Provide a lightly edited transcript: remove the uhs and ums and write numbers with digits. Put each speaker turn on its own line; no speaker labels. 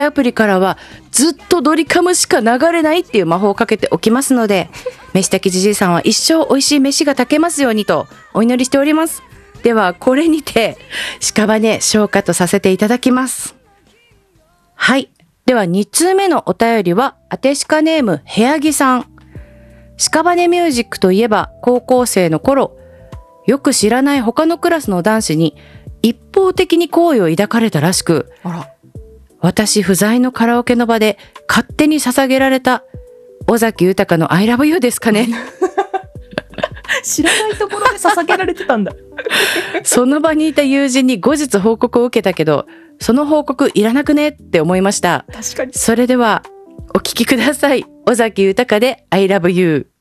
アプリからはずっとドリカムしか流れないっていう魔法をかけておきますので、飯炊きじじいさんは一生美味しい飯が炊けますようにとお祈りしております。ではこれにて屍消化とさせていただきます。はい。では2通目のお便りはあてしかネーム部屋着さん。屍ミュージックといえば高校生の頃、よく知らない他のクラスの男子に一方的に好意を抱かれたらしく、私不在のカラオケの場で勝手に捧げられた尾崎豊の I love you ですかね。
知らないところで捧げられてたんだ。
その場にいた友人に後日報告を受けたけど、その報告いらなくねって思いました。
確かに。
それではお聞きください。尾崎豊で I love you。